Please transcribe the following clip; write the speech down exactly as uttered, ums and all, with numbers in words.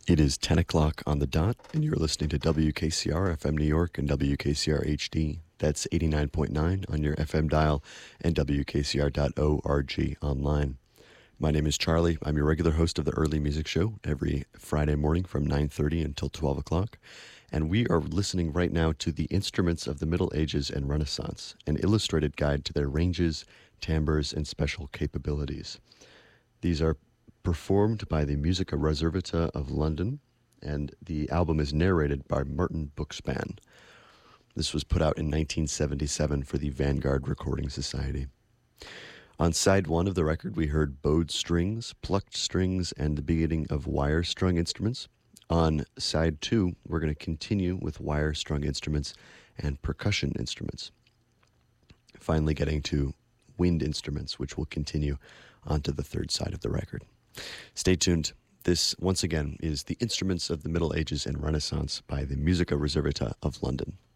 It is ten o'clock on the dot, and you're listening to W K C R F M New York and W K C R H D. That's eighty-nine point nine on your F M dial and W K C R dot org online. My name is Charlie. I'm your regular host of the Early Music Show every Friday morning from nine thirty until twelve o'clock. And we are listening right now to The Instruments of the Middle Ages and Renaissance, an illustrated guide to their ranges, timbres, and special capabilities. These are performed by the Musica Reservata of London, and the album is narrated by Martin Buchsbaum. This was put out in nineteen seventy-seven for the Vanguard Recording Society. On side one of the record, we heard bowed strings, plucked strings, and the beginning of wire-strung instruments. On side two, we're going to continue with wire-strung instruments and percussion instruments. Finally getting to wind instruments, which will continue onto the third side of the record. Stay tuned. This, once again, is The Instruments of the Middle Ages and Renaissance by the Musica Reservata of London.